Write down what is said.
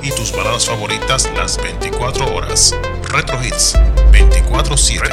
y tus baladas favoritas las 24 horas. Retro Hits 24/7.